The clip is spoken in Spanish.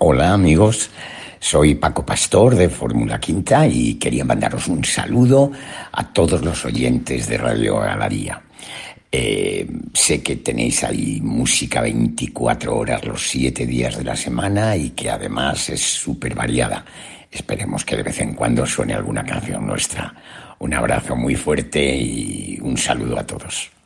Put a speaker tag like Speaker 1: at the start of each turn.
Speaker 1: Hola amigos, soy Paco Pastor de Fórmula Quinta y quería mandaros un saludo a todos los oyentes de Radio Galería. Sé que tenéis ahí música 24 horas los 7 días de la semana y que además es súper variada. Esperemos que de vez en cuando suene alguna canción nuestra. Un abrazo muy fuerte y un saludo a todos.